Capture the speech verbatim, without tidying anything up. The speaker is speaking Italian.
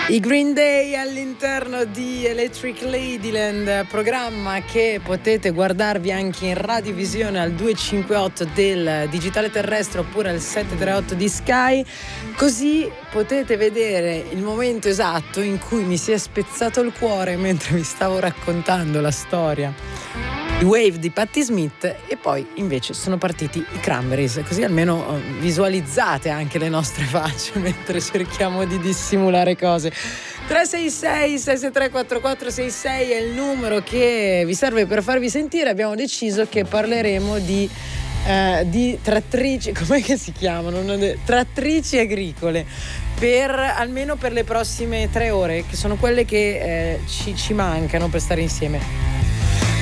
I Green Day all'interno di Electric Ladyland, programma che potete guardarvi anche in radiovisione al duecentocinquantotto del digitale terrestre oppure al settecentotrentotto di Sky, così potete vedere il momento esatto in cui mi si è spezzato il cuore mentre vi stavo raccontando la storia di Wave di Patti Smith, e poi invece sono partiti i Cranberries, così almeno visualizzate anche le nostre facce mentre cerchiamo di dissimulare cose. Tre sei sei sei sei tre quattro quattro sei sei è il numero che vi serve per farvi sentire. Abbiamo deciso che parleremo di eh, di trattrici, com'è che si chiamano? Trattrici agricole, per almeno per le prossime tre ore, che sono quelle che eh, ci, ci mancano per stare insieme.